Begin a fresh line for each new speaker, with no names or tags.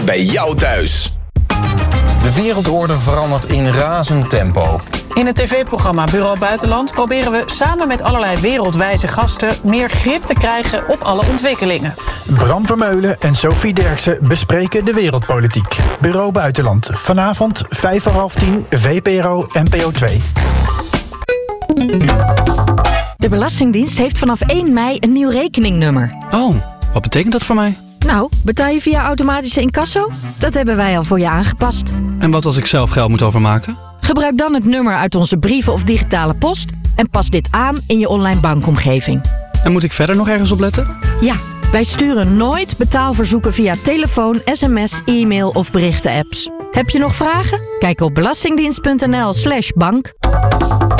bij jou thuis.
De wereldorde verandert in razend tempo.
In het tv-programma Bureau Buitenland proberen we samen met allerlei wereldwijze gasten meer grip te krijgen op alle ontwikkelingen.
Bram Vermeulen en Sophie Derksen bespreken de wereldpolitiek. Bureau Buitenland. Vanavond 5:30, VPRO NPO 2.
De Belastingdienst heeft vanaf 1 mei een nieuw rekeningnummer.
Oh, wat betekent dat voor mij?
Nou, betaal je via automatische incasso? Dat hebben wij al voor je aangepast.
En wat als ik zelf geld moet overmaken?
Gebruik dan het nummer uit onze brieven of digitale post en pas dit aan in je online bankomgeving.
En moet ik verder nog ergens op letten?
Ja, wij sturen nooit betaalverzoeken via telefoon, sms, e-mail of berichtenapps. Heb je nog vragen? Kijk op belastingdienst.nl/bank.